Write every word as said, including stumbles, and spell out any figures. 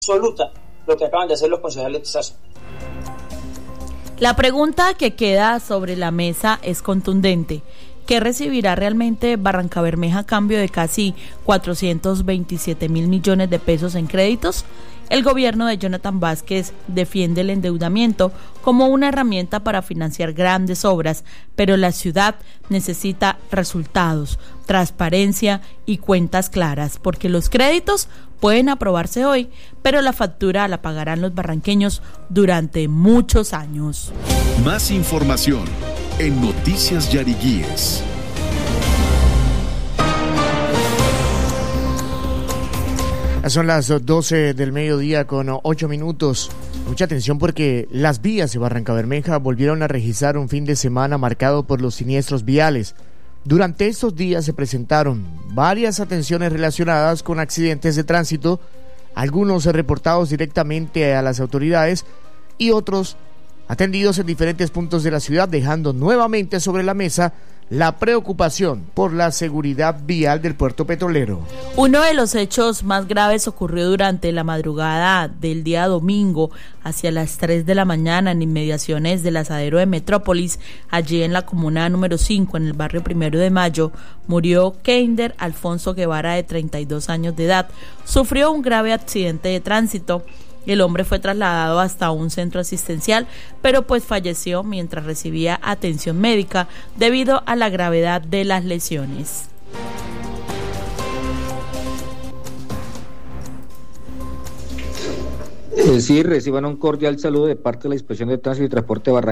absoluta lo que acaban de hacer los concejales de esa zona. La pregunta que queda sobre la mesa es contundente. ¿Qué recibirá realmente Barrancabermeja a cambio de casi cuatrocientos veintisiete mil millones de pesos en créditos? El gobierno de Jonathan Vázquez defiende el endeudamiento como una herramienta para financiar grandes obras, pero la ciudad necesita resultados, transparencia y cuentas claras, porque los créditos pueden aprobarse hoy, pero la factura la pagarán los barranqueños durante muchos años. Más información en Noticias Yariguíes. Son las doce del mediodía con ocho minutos. Mucha atención porque las vías de Barrancabermeja volvieron a registrar un fin de semana marcado por los siniestros viales. Durante estos días se presentaron varias atenciones relacionadas con accidentes de tránsito, algunos reportados directamente a las autoridades y otros atendidos en diferentes puntos de la ciudad, dejando nuevamente sobre la mesa la preocupación por la seguridad vial del puerto petrolero. Uno de los hechos más graves ocurrió durante la madrugada del día domingo, hacia las tres de la mañana, en inmediaciones del asadero de Metrópolis, allí en la comuna número cinco, en el barrio Primero de Mayo. Murió Keinder Alfonso Guevara, de treinta y dos años de edad. Sufrió un grave accidente de tránsito. El hombre fue trasladado hasta un centro asistencial, pero pues falleció mientras recibía atención médica debido a la gravedad de las lesiones. Eh, sí, reciban un cordial saludo de parte de la Inspección de Tránsito y Transporte de Barranquilla.